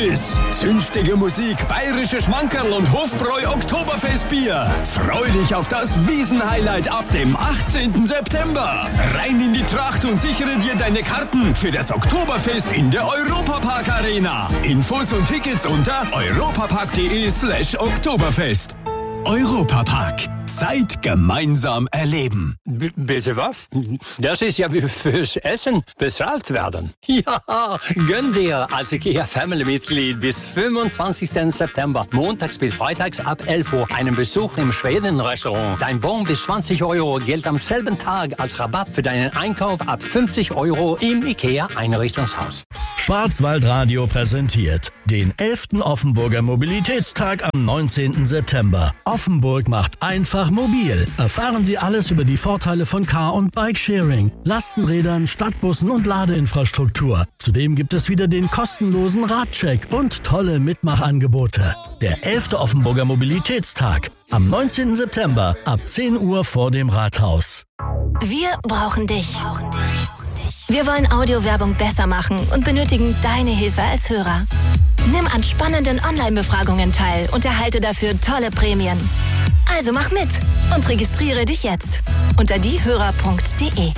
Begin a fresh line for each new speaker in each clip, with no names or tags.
Gratis. Zünstige Musik, bayerische Schmankerl und Hofbräu Oktoberfestbier. Freu dich auf das Wiesn-Highlight ab dem 18. September. Rein in die Tracht und sichere dir deine Karten für das Oktoberfest in der Europapark Arena. Infos und Tickets unter europapark.de/Oktoberfest. Europapark. Zeit gemeinsam erleben.
Bitte was? Das ist ja wie fürs Essen bezahlt werden. Ja, gönn dir als IKEA-Family-Mitglied bis 25. September, montags bis freitags ab 11 Uhr, einen Besuch im Schweden-Restaurant. Dein Bon bis 20 € gilt am selben Tag als Rabatt für deinen Einkauf ab 50 € im IKEA-Einrichtungshaus.
Schwarzwaldradio präsentiert den 11. Offenburger Mobilitätstag am 19. September. Offenburg macht einfach mobil. Erfahren Sie alles über die Vorteile von Car- und Bikesharing, Lastenrädern, Stadtbussen und Ladeinfrastruktur. Zudem gibt es wieder den kostenlosen Radcheck und tolle Mitmachangebote. Der 11. Offenburger Mobilitätstag am 19. September ab 10 Uhr vor dem Rathaus.
Wir brauchen dich. Wir wollen Audiowerbung besser machen und benötigen deine Hilfe als Hörer. Nimm an spannenden Online-Befragungen teil und erhalte dafür tolle Prämien. Also mach mit und registriere dich jetzt unter diehörer.de.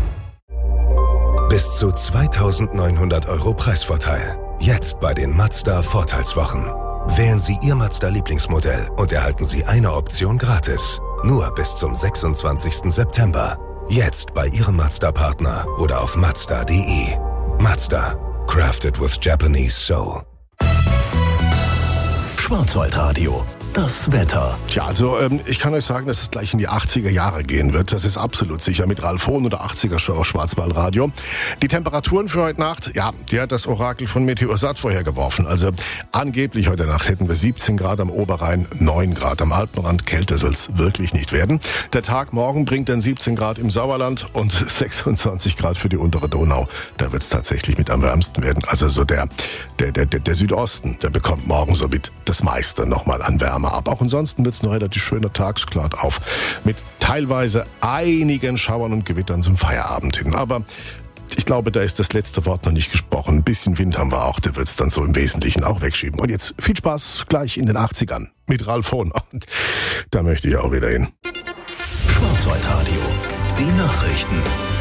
Bis zu 2.900 € Preisvorteil. Jetzt bei den Mazda Vorteilswochen. Wählen Sie Ihr Mazda-Lieblingsmodell und erhalten Sie eine Option gratis. Nur bis zum 26. September. Jetzt bei Ihrem Mazda-Partner oder auf Mazda.de. Mazda. Crafted with Japanese Soul.
Schwarzwaldradio. Das Wetter.
Tja, also ich kann euch sagen, dass es gleich in die 80er Jahre gehen wird. Das ist absolut sicher mit Ralf Hohn und der 80er Show auf Schwarzwaldradio. Die Temperaturen für heute Nacht, ja, die hat das Orakel von Meteosat vorhergeworfen. Also angeblich heute Nacht hätten wir 17 Grad am Oberrhein, 9 Grad am Alpenrand. Kälter soll es wirklich nicht werden. Der Tag morgen bringt dann 17 Grad im Sauerland und 26 Grad für die untere Donau. Da wird es tatsächlich mit am wärmsten werden. Also so der Südosten, der bekommt morgen so mit das meiste nochmal an Wärme ab. Auch ansonsten wird es ein relativ schöner Tag, es klart auf, mit teilweise einigen Schauern und Gewittern zum Feierabend hin. Aber ich glaube, da ist das letzte Wort noch nicht gesprochen. Ein bisschen Wind haben wir auch, der wird es dann so im Wesentlichen auch wegschieben. Und jetzt viel Spaß gleich in den 80ern mit Ralf Hohn. Und da möchte ich auch wieder hin.
Schwarzwaldradio. Die Nachrichten.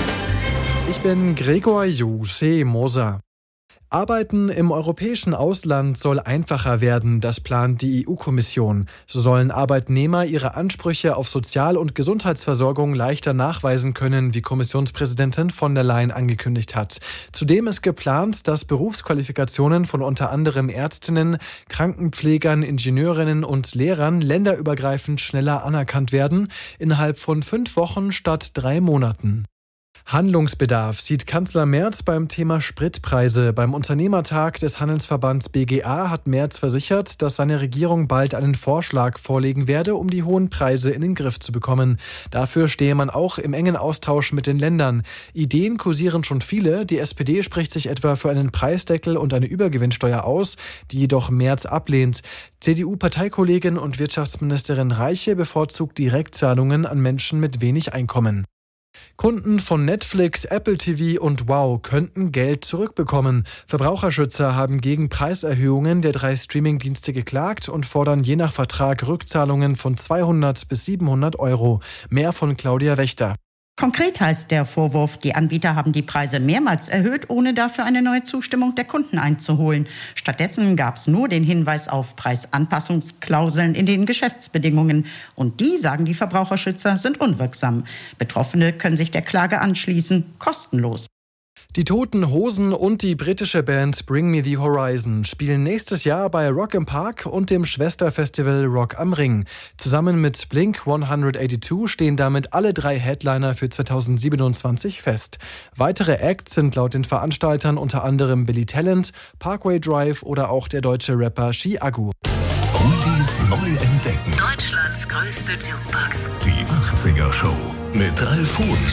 Ich bin Gregor Moser. Arbeiten im europäischen Ausland soll einfacher werden, das plant die EU-Kommission. So sollen Arbeitnehmer ihre Ansprüche auf Sozial- und Gesundheitsversorgung leichter nachweisen können, wie Kommissionspräsidentin von der Leyen angekündigt hat. Zudem ist geplant, dass Berufsqualifikationen von unter anderem Ärztinnen, Krankenpflegern, Ingenieurinnen und Lehrern länderübergreifend schneller anerkannt werden, innerhalb von 5 Wochen statt 3 Monaten. Handlungsbedarf sieht Kanzler Merz beim Thema Spritpreise. Beim Unternehmertag des Handelsverbands BGA hat Merz versichert, dass seine Regierung bald einen Vorschlag vorlegen werde, um die hohen Preise in den Griff zu bekommen. Dafür stehe man auch im engen Austausch mit den Ländern. Ideen kursieren schon viele. Die SPD spricht sich etwa für einen Preisdeckel und eine Übergewinnsteuer aus, die jedoch Merz ablehnt. CDU-Parteikollegin und Wirtschaftsministerin Reiche bevorzugt Direktzahlungen an Menschen mit wenig Einkommen. Kunden von Netflix, Apple TV und Wow könnten Geld zurückbekommen. Verbraucherschützer haben gegen Preiserhöhungen der 3 Streamingdienste geklagt und fordern je nach Vertrag Rückzahlungen von 200 bis 700 €. Mehr von Claudia Wächter.
Konkret heißt der Vorwurf, die Anbieter haben die Preise mehrmals erhöht, ohne dafür eine neue Zustimmung der Kunden einzuholen. Stattdessen gab es nur den Hinweis auf Preisanpassungsklauseln in den Geschäftsbedingungen. Und die, sagen die Verbraucherschützer, sind unwirksam. Betroffene können sich der Klage anschließen, kostenlos.
Die Toten Hosen und die britische Band Bring Me the Horizon spielen nächstes Jahr bei Rock im Park und dem Schwesterfestival Rock am Ring. Zusammen mit Blink 182 stehen damit alle 3 Headliner für 2027 fest. Weitere Acts sind laut den Veranstaltern unter anderem Billy Talent, Parkway Drive oder auch der deutsche Rapper Chiago.
Oldies neu entdecken.
Deutschlands größte Jukebox.
Die 80er Show mit Ralf Hohn.